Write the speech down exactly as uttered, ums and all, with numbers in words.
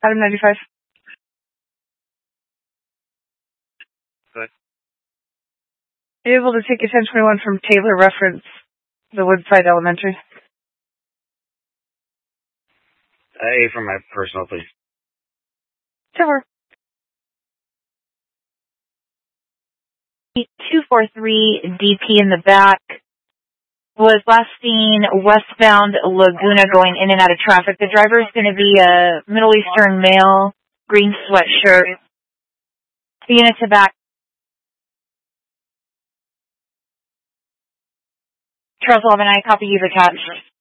Item ninety-five. Good. Are you able to take a ten twenty-one from Taylor reference the Woodside Elementary? A for my personal, please. Sure. two forty-three D P in the back was last seen westbound Laguna going in and out of traffic. The driver is going to be a Middle Eastern male, green sweatshirt. The unit to back. Charles eleven, I copy you've attached.